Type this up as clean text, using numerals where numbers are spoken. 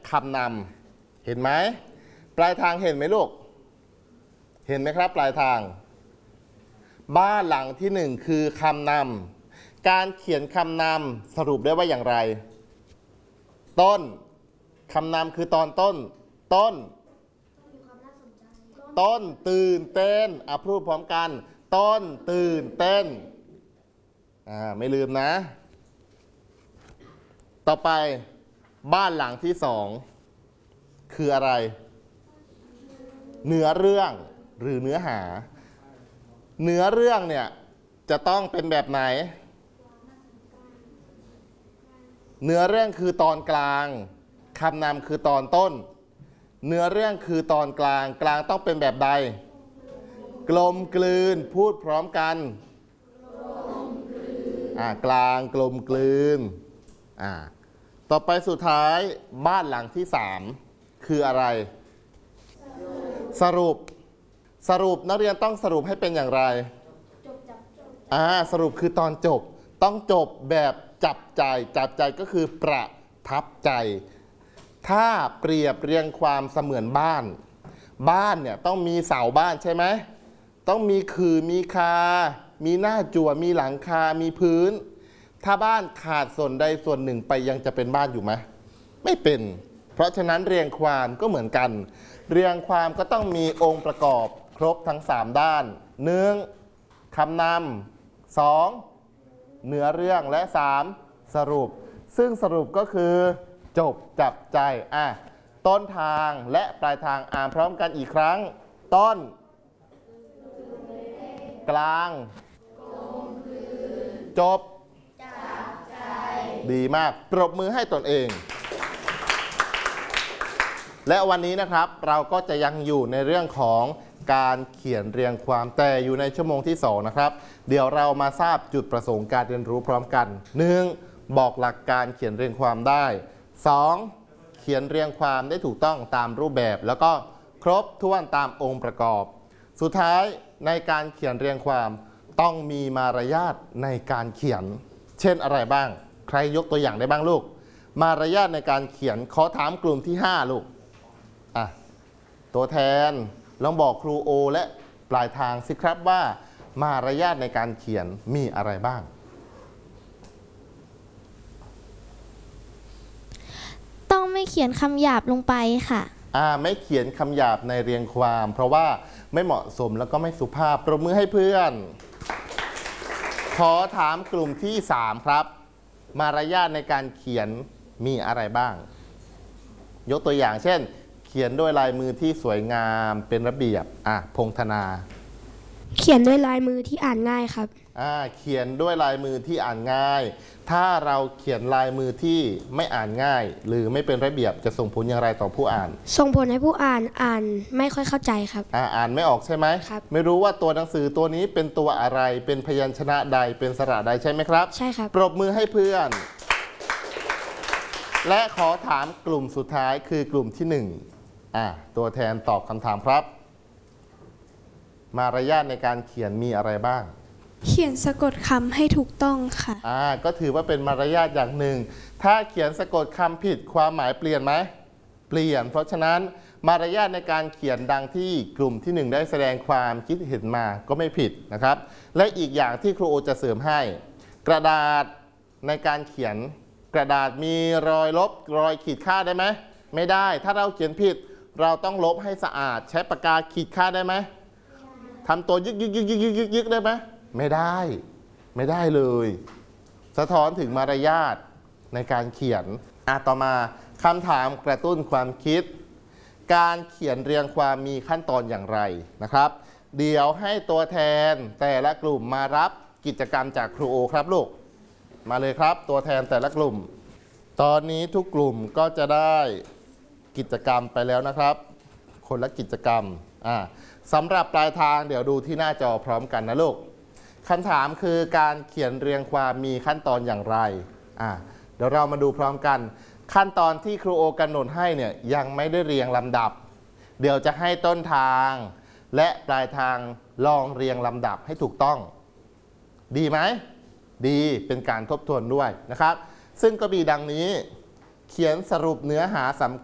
คำนำเห็นไหมปลายทางเห็นไหมลูกเห็นไหมครับปลายทางบ้านหลังที่หนึ่งคือคำนำการเขียนคำนำสรุปได้ว่าอย่างไรต้นคำนำคือตอนต้นต้นตื่นเต้นพูดพร้อมกันต้นตื่นเต้นไม่ลืมนะต่อไปบ้านหลังที่สองคืออะไรเนื้อเรื่องหรือเนื้อหาเนื้อเรื่องเนี่ยจะต้องเป็นแบบไหนเนื้อเรื่องคือตอนกลางคำนำคือตอนต้นเนื้อเรื่องคือตอนกลางกลางต้องเป็นแบบใดกลมกลืนพูดพร้อมกันกลางกลมกลืนต่อไปสุดท้ายบ้านหลังที่สามคืออะไรสรุปนักเรียนต้องสรุปให้เป็นอย่างไรสรุปคือตอนจบต้องจบแบบจับใจก็คือประทับใจถ้าเปรียบเรียงความเสมือนบ้านเนี่ยต้องมีเสาบ้านใช่ไหมต้องมีคือมีคามีหน้าจั่วมีหลังคามีพื้นถ้าบ้านขาดส่วนใดส่วนหนึ่งไปยังจะเป็นบ้านอยู่ไหมไม่เป็นเพราะฉะนั้นเรียงความก็เหมือนกันเรียงความก็ต้องมีองค์ประกอบครบทั้ง3ด้าน1คำนำ2เนื้อเรื่องและ3สรุปซึ่งสรุปก็คือจบจับใจต้นทางและปลายทางอ่านพร้อมกันอีกครั้งต้นกลางจบดีมากปรบมือให้ตนเองและวันนี้นะครับเราก็จะยังอยู่ในเรื่องของการเขียนเรียงความแต่อยู่ในชั่วโมงที่2นะครับเดี๋ยวเรามาทราบจุดประสงค์การเรียนรู้พร้อมกัน1บอกหลักการเขียนเรียงความได้2เขียนเรียงความได้ถูกต้องตามรูปแบบแล้วก็ครบถ้วนตามองค์ประกอบสุดท้ายในการเขียนเรียงความต้องมีมารยาทในการเขียนเช่นอะไรบ้างใครยกตัวอย่างได้บ้างลูกมารยาทในการเขียนขอถามกลุ่มที่5ลูกตัวแทนลองบอกครูโอและปลายทางสิครับว่ามารยาทในการเขียนมีอะไรบ้างต้องไม่เขียนคำหยาบลงไปค่ะไม่เขียนคำหยาบในเรียงความเพราะว่าไม่เหมาะสมแล้วก็ไม่สุภาพปรบมือให้เพื่อนขอถามกลุ่มที่3ครับมารยาทในการเขียนมีอะไรบ้างยกตัวอย่างเช่นเขียนด้วยลายมือที่สวยงามเป็นระเบียบพงธนาเขียนด้วยลายมือที่อ่านง่ายครับเขียนด้วยลายมือที่อ่านง่ายถ้าเราเขียนลายมือที่ไม่อ่านง่ายหรือไม่เป็นระเบียบจะส่งผลอย่างไรต่อผู้อ่านส่งผลให้ผู้อ่านไม่ค่อยเข้าใจครับอ่านไม่ออกใช่ไหมครับไม่รู้ว่าตัวหนังสือตัวนี้เป็นตัวอะไรเป็นพยัญชนะใดเป็นสระใดใช่ไหมครับใช่ครับปรบมือให้เพื่อนและขอถามกลุ่มสุดท้ายคือกลุ่มที่1ตัวแทนตอบคำถามครับมารยาทในการเขียนมีอะไรบ้างเขียนสะกดคำให้ถูกต้องค่ะก็ถือว่าเป็นมารยาทอย่างหนึ่งถ้าเขียนสะกดคำผิดความหมายเปลี่ยนไหมเปลี่ยนเพราะฉะนั้นมารยาทในการเขียนดังที่กลุ่มที่1ได้แสดงความคิดเห็นมาก็ไม่ผิดนะครับและอีกอย่างที่ครูโอจะเสริมให้กระดาษในการเขียนกระดาษมีรอยลบรอยขีดค่าได้ไหมไม่ได้ถ้าเราเขียนผิดเราต้องลบให้สะอาดใช้ปากกาขีดค่าได้ไหมทำตัวยึกได้ไหมไม่ได้เลยสะท้อนถึงมารยาทในการเขียนต่อมาคำถามกระตุ้นความคิดการเขียนเรียงความมีขั้นตอนอย่างไรนะครับเดี๋ยวให้ตัวแทนแต่ละกลุ่มมารับกิจกรรมจากครูโอครับลูกมาเลยครับตัวแทนแต่ละกลุ่มตอนนี้ทุกกลุ่มก็จะได้กิจกรรมไปแล้วนะครับคนละกิจกรรมสำหรับปลายทางเดี๋ยวดูที่หน้าจอพร้อมกันนะลูกคำถามคือการเขียนเรียงความมีขั้นตอนอย่างไรเดี๋ยวเรามาดูพร้อมกันขั้นตอนที่ครูโอกำหนดให้เนี่ยยังไม่ได้เรียงลำดับเดี๋ยวจะให้ต้นทางและปลายทางลองเรียงลำดับให้ถูกต้องดีไหมดีเป็นการทบทวนด้วยนะครับซึ่งก็มีดังนี้เขียนสรุปเนื้อหาสำ